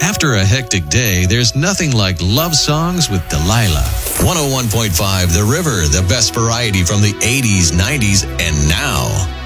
After a hectic day, there's nothing like love songs with Delilah. 101.5 The River, the best variety from the 80s, 90s, and now.